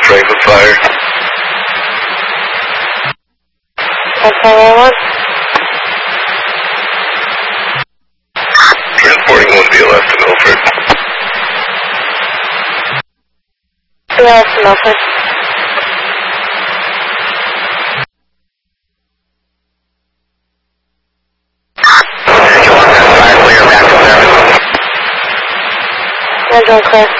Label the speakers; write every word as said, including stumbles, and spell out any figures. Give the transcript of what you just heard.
Speaker 1: strength of fire.
Speaker 2: Okay, one.
Speaker 1: Transporting one B L S to Milford.
Speaker 2: B L S to Milford. Clear, back to Milford. Clear.